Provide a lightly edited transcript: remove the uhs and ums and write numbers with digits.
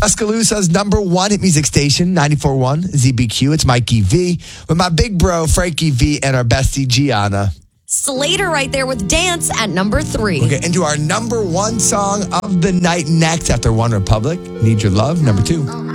Tuscaloosa's number one hit music station, 94.1 ZBQ. It's Mikey V with my big bro, Frankie V, and our bestie, Gianna. Slater right there with Dance at number 3. We'll get into our number one song of the night next after One Republic. Need Your Love, number 2.